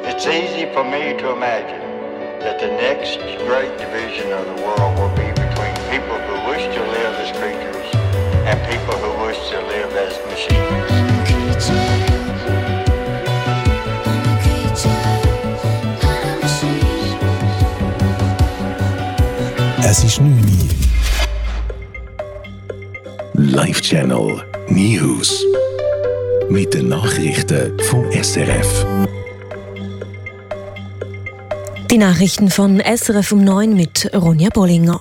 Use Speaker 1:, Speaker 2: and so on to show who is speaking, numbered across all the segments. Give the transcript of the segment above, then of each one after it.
Speaker 1: It's easy for me to imagine that the next great division of the world will be between people who wish to live as creatures and people who wish to live as machines.
Speaker 2: Es ist 9 Uhr. Live Channel News. Mit den Nachrichten vom SRF.
Speaker 3: Die Nachrichten von SRF um 9 mit Ronja Bollinger.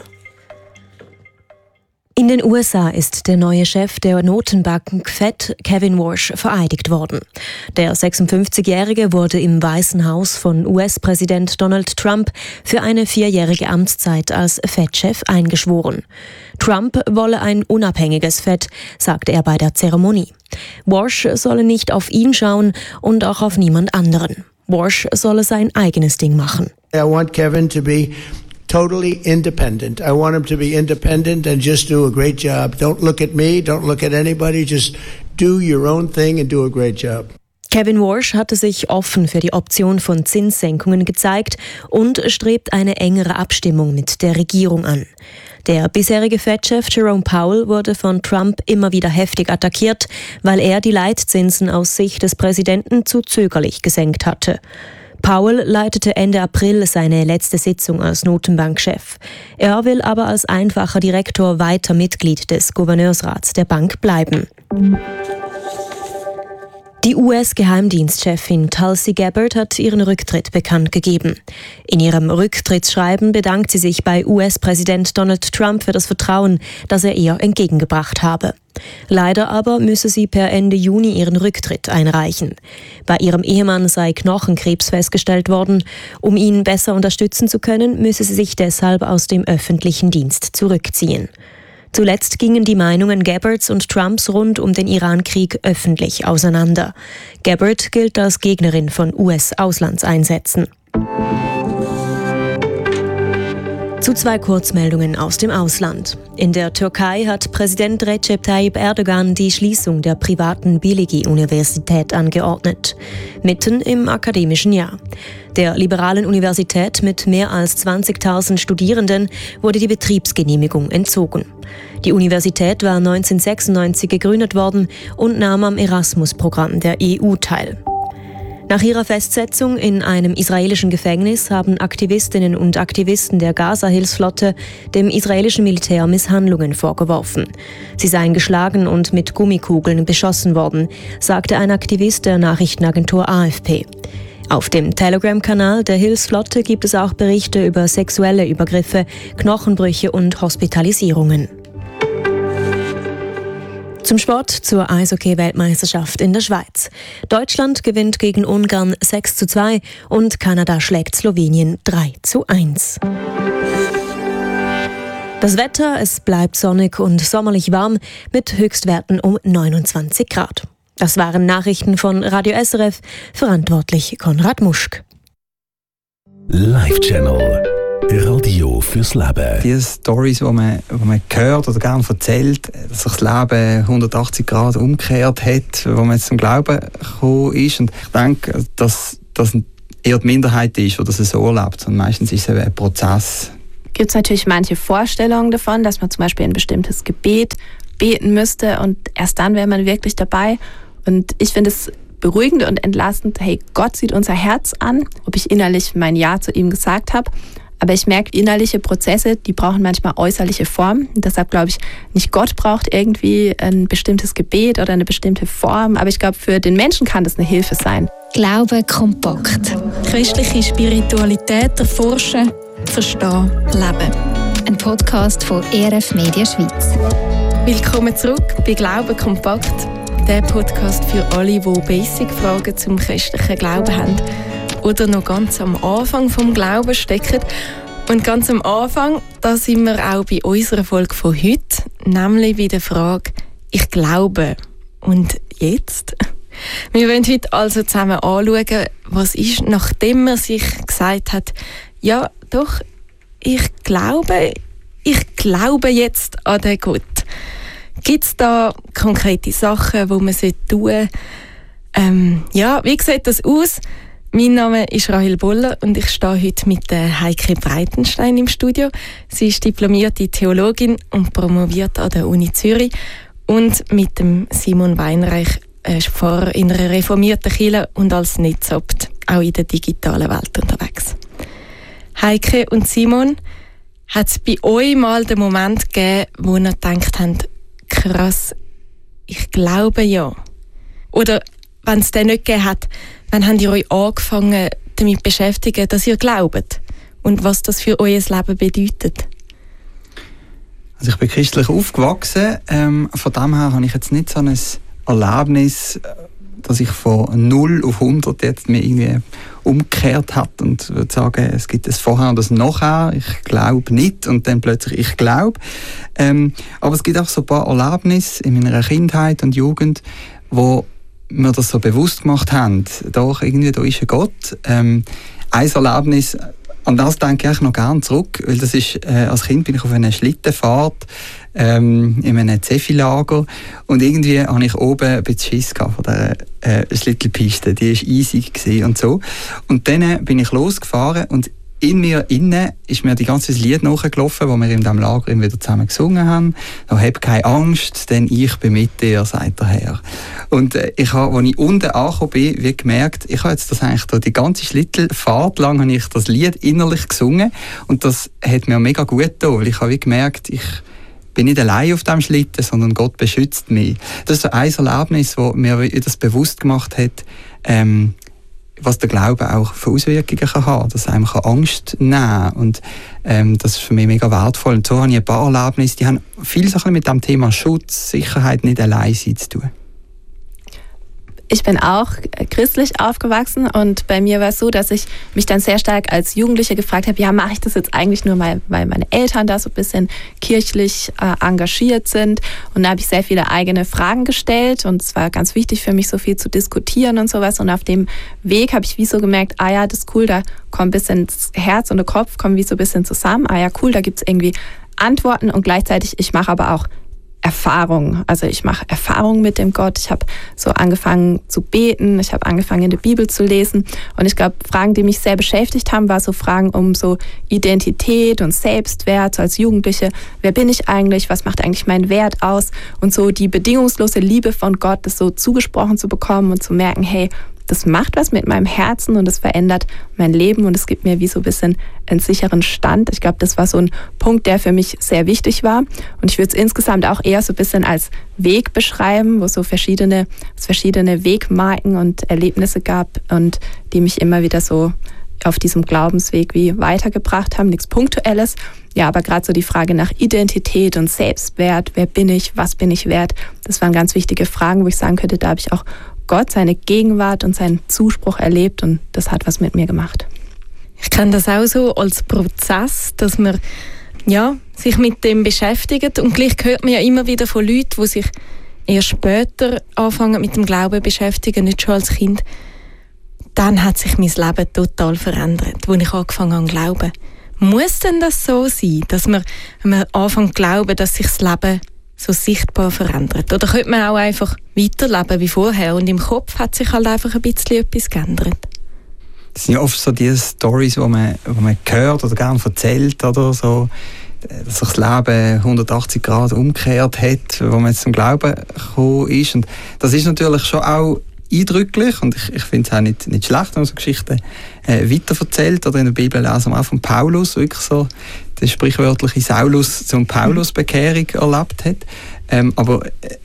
Speaker 3: In den USA ist der neue Chef der Notenbank Fed, Kevin Warsh, vereidigt worden. Der 56-Jährige wurde im Weißen Haus von US-Präsident Donald Trump für eine 4-jährige Amtszeit als Fed-Chef eingeschworen. Trump wolle ein unabhängiges Fed, sagte er bei der Zeremonie. Warsh solle nicht auf ihn schauen und auch auf niemand anderen. Warsh solle sein eigenes Ding machen.
Speaker 4: I want Kevin to be totally independent. I want him to be independent and just do a great job. Don't look at me, don't look at anybody, just do your own thing and do a great job.
Speaker 3: Kevin Warsh hatte sich offen für die Option von Zinssenkungen gezeigt und strebt eine engere Abstimmung mit der Regierung an. Der bisherige Fed-Chef Jerome Powell wurde von Trump immer wieder heftig attackiert, weil er die Leitzinsen aus Sicht des Präsidenten zu zögerlich gesenkt hatte. Powell leitete Ende April seine letzte Sitzung als Notenbankchef. Er will aber als einfacher Direktor weiter Mitglied des Gouverneursrats der Bank bleiben. Die US-Geheimdienstchefin Tulsi Gabbard hat ihren Rücktritt bekannt gegeben. In ihrem Rücktrittsschreiben bedankt sie sich bei US-Präsident Donald Trump für das Vertrauen, das er ihr entgegengebracht habe. Leider aber müsse sie per Ende Juni ihren Rücktritt einreichen. Bei ihrem Ehemann sei Knochenkrebs festgestellt worden. Um ihn besser unterstützen zu können, müsse sie sich deshalb aus dem öffentlichen Dienst zurückziehen. Zuletzt gingen die Meinungen Gabbards und Trumps rund um den Iran-Krieg öffentlich auseinander. Gabbard gilt als Gegnerin von US-Auslandseinsätzen. Zu 2 Kurzmeldungen aus dem Ausland. In der Türkei hat Präsident Recep Tayyip Erdogan die Schließung der privaten Biligi-Universität angeordnet. Mitten im akademischen Jahr. Der liberalen Universität mit mehr als 20.000 Studierenden wurde die Betriebsgenehmigung entzogen. Die Universität war 1996 gegründet worden und nahm am Erasmus-Programm der EU teil. Nach ihrer Festsetzung in einem israelischen Gefängnis haben Aktivistinnen und Aktivisten der Gaza-Hilfsflotte dem israelischen Militär Misshandlungen vorgeworfen. Sie seien geschlagen und mit Gummikugeln beschossen worden, sagte ein Aktivist der Nachrichtenagentur AFP. Auf dem Telegram-Kanal der Hilfsflotte gibt es auch Berichte über sexuelle Übergriffe, Knochenbrüche und Hospitalisierungen. Zum Sport, zur Eishockey-Weltmeisterschaft in der Schweiz. Deutschland gewinnt gegen Ungarn 6:2 und Kanada schlägt Slowenien 3:1. Das Wetter, es bleibt sonnig und sommerlich warm mit Höchstwerten um 29 Grad. Das waren Nachrichten von Radio SRF, verantwortlich Konrad Muschk.
Speaker 2: Live Channel. Radio fürs Leben.
Speaker 5: Die Storys, die man hört oder gerne erzählt, dass sich das Leben 180 Grad umgekehrt hat, wo man jetzt zum Glauben gekommen ist. Und ich denke, dass das eher die Minderheit ist, die das so erlebt. Und meistens ist es ein Prozess.
Speaker 6: Gibt es natürlich manche Vorstellungen davon, dass man zum Beispiel ein bestimmtes Gebet beten müsste und erst dann wäre man wirklich dabei. Und ich finde es beruhigend und entlastend, hey, Gott sieht unser Herz an, ob ich innerlich mein Ja zu ihm gesagt habe. Aber ich merke, innerliche Prozesse, die brauchen manchmal äußerliche Form. Und deshalb glaube ich, nicht Gott braucht irgendwie ein bestimmtes Gebet oder eine bestimmte Form. Aber ich glaube, für den Menschen kann das eine Hilfe sein.
Speaker 7: Glaube kompakt. Christliche Spiritualität erforschen, verstehen, leben. Ein Podcast von ERF Media Schweiz.
Speaker 8: Willkommen zurück bei Glaube kompakt. Der Podcast für alle, die Basic-Fragen zum christlichen Glauben haben oder noch ganz am Anfang vom Glauben stecken. Und ganz am Anfang, da sind wir auch bei unserer Folge von heute, nämlich bei der Frage «Ich glaube. Und jetzt?» Wir wollen heute also zusammen anschauen, was ist, nachdem man sich gesagt hat, ja doch, ich glaube jetzt an den Gott. Gibt es da konkrete Sachen, die man tun sollte? Wie sieht das aus? Mein Name ist Rahel Boller und ich stehe heute mit Heike Breitenstein im Studio. Sie ist diplomierte Theologin und promoviert an der Uni Zürich. Und mit dem Simon Weinreich, Pfarrer in einer reformierten Kirche und als Netzabt auch in der digitalen Welt unterwegs. Heike und Simon, hat es bei euch mal den Moment gegeben, wo ihr gedacht habt, krass, ich glaube ja? Oder wenn es den nicht gegeben hat, wann habt ihr euch angefangen damit zu beschäftigen, dass ihr glaubt? Und was das für euer Leben bedeutet?
Speaker 5: Also ich bin christlich aufgewachsen. Von dem her habe ich jetzt nicht so ein Erlebnis, dass ich von 0 auf 100 jetzt mir irgendwie umgekehrt hat und würde sagen, es gibt es Vorher und ein Nachher. Ich glaube nicht und dann plötzlich ich glaube. Aber es gibt auch so ein paar Erlebnisse in meiner Kindheit und Jugend, wo wir das so bewusst gemacht haben. Doch, irgendwie, da ist ein Gott. Ein Erlebnis, an das denke ich noch gerne zurück, weil das ist, als Kind bin ich auf einer Schlittenfahrt in einem Zefi-Lager und irgendwie habe ich oben ein bisschen Schiss gehabt von dieser Schlittelpiste. Die war easy und so. Und dann bin ich losgefahren und in mir innen ist mir die ganze Lied nachgelaufen, das wir in diesem Lager immer wieder zusammen gesungen haben. «No, hab keine Angst, denn ich bin mit dir», sagt der Herr. Und ich habe, als ich unten angekommen bin, wie gemerkt, ich habe jetzt das eigentlich die ganze Schlittelfahrt lang habe ich das Lied innerlich gesungen und das hat mir mega gut getan, weil ich habe wie gemerkt, ich bin nicht allein auf diesem Schlitten, sondern Gott beschützt mich. Das ist so ein Erlebnis, das mir das bewusst gemacht hat, was der Glaube auch für Auswirkungen kann haben, dass einem Angst nehmen kann. Und das ist für mich mega wertvoll. Und so habe ich ein paar Erlebnisse, die haben viel so mit dem Thema Schutz, Sicherheit, nicht allein sein zu tun.
Speaker 6: Ich bin auch christlich aufgewachsen und bei mir war es so, dass ich mich dann sehr stark als Jugendliche gefragt habe, ja, mache ich das jetzt eigentlich nur mal, weil meine Eltern da so ein bisschen kirchlich engagiert sind, und da habe ich sehr viele eigene Fragen gestellt und es war ganz wichtig für mich, so viel zu diskutieren und sowas, und auf dem Weg habe ich wie so gemerkt, ah ja, das ist cool, da kommt ein bisschen das Herz und der Kopf kommen wie so ein bisschen zusammen, ah ja, cool, da gibt es irgendwie Antworten, und gleichzeitig, ich mache aber auch Erfahrung. Also ich mache Erfahrungen mit dem Gott. Ich habe so angefangen zu beten. Ich habe angefangen, in der Bibel zu lesen. Und ich glaube, Fragen, die mich sehr beschäftigt haben, war so Fragen um so Identität und Selbstwert als Jugendliche. Wer bin ich eigentlich? Was macht eigentlich meinen Wert aus? Und so die bedingungslose Liebe von Gott, das so zugesprochen zu bekommen und zu merken, hey, das macht was mit meinem Herzen und es verändert mein Leben und es gibt mir wie so ein bisschen einen sicheren Stand. Ich glaube, das war so ein Punkt, der für mich sehr wichtig war. Und ich würde es insgesamt auch eher so ein bisschen als Weg beschreiben, wo es so verschiedene Wegmarken und Erlebnisse gab und die mich immer wieder so auf diesem Glaubensweg wie weitergebracht haben. Nichts Punktuelles. Ja, aber gerade so die Frage nach Identität und Selbstwert, wer bin ich, was bin ich wert, das waren ganz wichtige Fragen, wo ich sagen könnte, da habe ich auch Gott, seine Gegenwart und seinen Zuspruch erlebt und das hat was mit mir gemacht.
Speaker 8: Ich kenne das auch so als Prozess, dass man sich mit dem beschäftigt, und gleich hört man ja immer wieder von Leuten, die sich erst später anfangen mit dem Glauben zu beschäftigen, nicht schon als Kind. Dann hat sich mein Leben total verändert, als ich angefangen habe zu glauben. Muss denn das so sein, dass man, wenn man anfängt zu glauben, dass sich das Leben so sichtbar verändert? Oder könnte man auch einfach weiterleben wie vorher und im Kopf hat sich halt einfach ein bisschen etwas geändert?
Speaker 5: Das sind ja oft so diese Storys, die man hört oder gerne erzählt oder so, dass sich das Leben 180 Grad umgekehrt hat, wo man jetzt zum Glauben gekommen ist. Und das ist natürlich schon auch eindrücklich und ich finde es auch nicht schlecht, wenn man so Geschichten weiterverzählt. Oder in der Bibel lesen wir auch von Paulus, wirklich so der sprichwörtliche Saulus zum Paulus-Bekehrung erlebt hat. Aber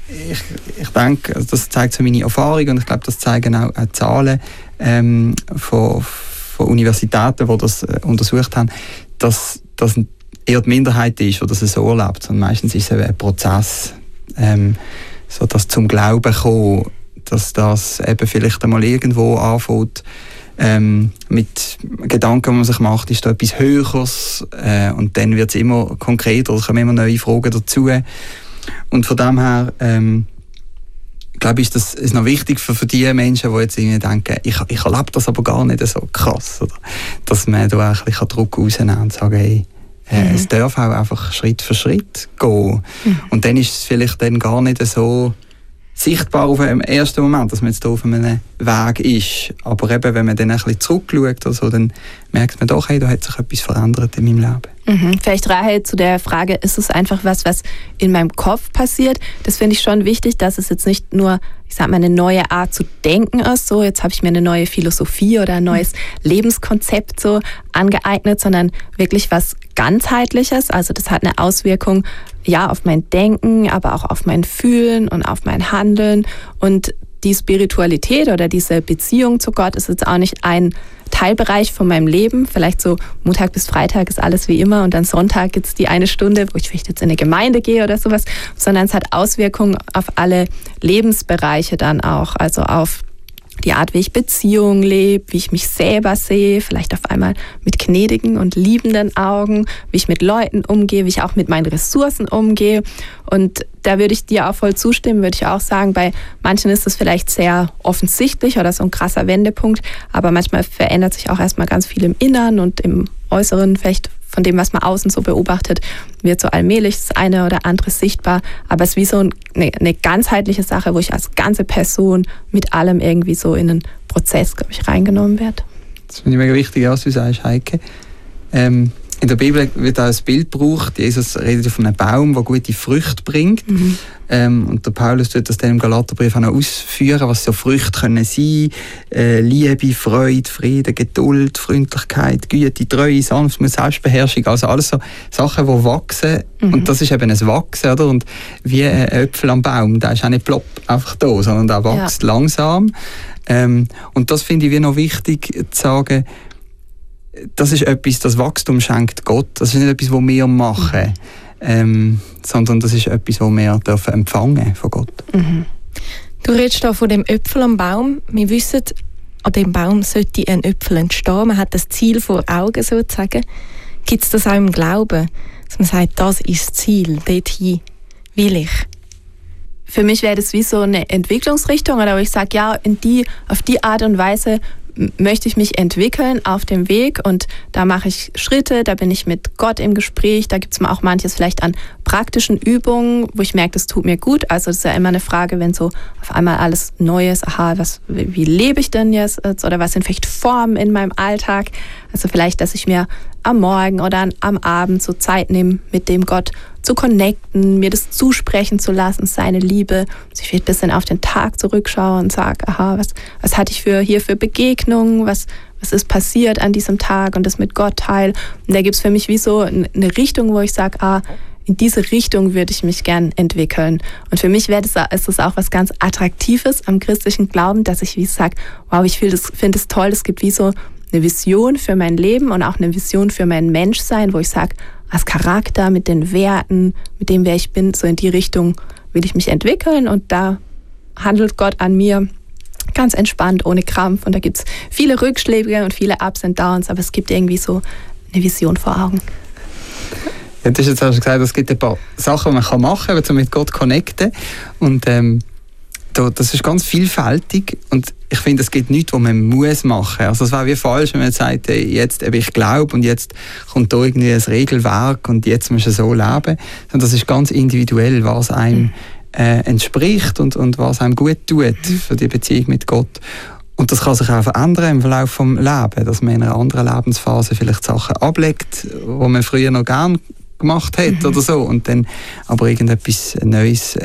Speaker 5: ich denke, also das zeigt so meine Erfahrung und ich glaube, das zeigen auch Zahlen von Universitäten, die das untersucht haben, dass das eher die Minderheit ist, die das so erlebt. Und meistens ist es ein Prozess, so dass zum Glauben kommen, dass das eben vielleicht einmal irgendwo anfängt, mit Gedanken, die man sich macht, ist da etwas Höheres und dann wird es immer konkreter, es kommen immer neue Fragen dazu. Und von dem her glaube ich, das ist noch wichtig für die Menschen, die jetzt irgendwie denken, ich erlebe das aber gar nicht so krass. Oder? Dass man da ein bisschen Druck rausnehmen und sagen, hey, es darf auch einfach Schritt für Schritt gehen. Und dann ist es vielleicht dann gar nicht so sichtbar auf dem ersten Moment, dass man jetzt hier auf einem Weg ist. Aber eben, wenn man dann ein bisschen zurückschaut oder so, dann merkt man doch, hey, da hat sich etwas verändert in meinem Leben.
Speaker 6: Vielleicht Rahel zu der Frage, ist es einfach was in meinem Kopf passiert? Das finde ich schon wichtig, dass es jetzt nicht nur, ich sag mal, eine neue Art zu denken ist, so jetzt habe ich mir eine neue Philosophie oder ein neues Lebenskonzept so angeeignet, sondern wirklich was Ganzheitliches. Also das hat eine Auswirkung, ja, auf mein Denken, aber auch auf mein Fühlen und auf mein Handeln. Und die Spiritualität oder diese Beziehung zu Gott ist jetzt auch nicht ein Teilbereich von meinem Leben. Vielleicht so Montag bis Freitag ist alles wie immer und dann Sonntag gibt es die eine Stunde, wo ich vielleicht jetzt in eine Gemeinde gehe oder sowas, sondern es hat Auswirkungen auf alle Lebensbereiche dann auch, also auf die Art, wie ich Beziehungen lebe, wie ich mich selber sehe, vielleicht auf einmal mit gnädigen und liebenden Augen, wie ich mit Leuten umgehe, wie ich auch mit meinen Ressourcen umgehe. Und da würde ich dir auch voll zustimmen, würde ich auch sagen, bei manchen ist es vielleicht sehr offensichtlich oder so ein krasser Wendepunkt, aber manchmal verändert sich auch erstmal ganz viel im Inneren und im Äußeren, vielleicht von dem, was man außen so beobachtet, wird so allmählich das eine oder andere sichtbar. Aber es ist wie so eine ganzheitliche Sache, wo ich als ganze Person mit allem irgendwie so in einen Prozess, glaube ich, reingenommen werde.
Speaker 5: Das finde ich mega wichtig, was du sagst, Heike. In der Bibel wird auch ein Bild gebraucht. Jesus redet von einem Baum, der gute Früchte bringt. Und der Paulus tut das dann im Galaterbrief auch noch ausführen, was so Früchte können sein. Liebe, Freude, Frieden, Geduld, Freundlichkeit, Güte, Treue, Sanftmut, Selbstbeherrschung. Also alles so Sachen, die wachsen. Und das ist eben ein Wachsen, oder? Und wie ein Äpfel am Baum, der ist auch nicht plopp einfach da, sondern der wächst langsam. Und das finde ich wie noch wichtig zu sagen, das ist etwas, das Wachstum schenkt Gott. Das ist nicht etwas, was wir machen, sondern das ist etwas, was wir dürfen empfangen von Gott.
Speaker 8: Du redest da von dem Äpfel am Baum. Wir wissen, an dem Baum sollte ein Äpfel entstehen. Man hat das Ziel vor Augen sozusagen. Gibt es das auch im Glauben, dass man sagt, das ist das Ziel, dorthin will ich?
Speaker 6: Für mich wäre das wie so eine Entwicklungsrichtung, oder wo ich sage, ja, auf die Art und Weise möchte ich mich entwickeln auf dem Weg und da mache ich Schritte, da bin ich mit Gott im Gespräch, da gibt es auch manches vielleicht an praktischen Übungen, wo ich merke, das tut mir gut. Also das ist ja immer eine Frage, wenn so auf einmal alles neu ist, wie lebe ich denn jetzt oder was sind vielleicht Formen in meinem Alltag? Also vielleicht, dass ich mir am Morgen oder am Abend so Zeit nehme, mit dem Gott zu connecten, mir das zusprechen zu lassen, seine Liebe. Also ich will ein bisschen auf den Tag zurückschauen und sage, was hatte ich hier für Begegnungen, was ist passiert an diesem Tag und das mit Gott teile. Und da gibt es für mich wie so eine Richtung, wo ich sage, in diese Richtung würde ich mich gern entwickeln. Und für mich ist das auch was ganz Attraktives am christlichen Glauben, dass ich wie sage, wow, ich finde es toll, es gibt wie so eine Vision für mein Leben und auch eine Vision für mein Menschsein, wo ich sage, als Charakter, mit den Werten, mit dem, wer ich bin, so in die Richtung will ich mich entwickeln und da handelt Gott an mir ganz entspannt, ohne Krampf und da gibt es viele Rückschläge und viele Ups und Downs, aber es gibt irgendwie so eine Vision vor Augen.
Speaker 5: Ja, du hast jetzt gesagt, es gibt ein paar Sachen, die man machen kann, um mit Gott zu connecten und das ist ganz vielfältig und ich finde, es gibt nichts, was man muss machen. Also es wäre wie falsch, wenn man sagt, jetzt ich glaube und jetzt kommt da irgendwie ein Regelwerk und jetzt musst du so leben. Sondern das ist ganz individuell, was einem entspricht und was einem gut tut für die Beziehung mit Gott. Und das kann sich auch verändern im Verlauf des Lebens, dass man in einer anderen Lebensphase vielleicht Sachen ablegt, die man früher noch gern gemacht hat oder so und dann aber irgendetwas Neues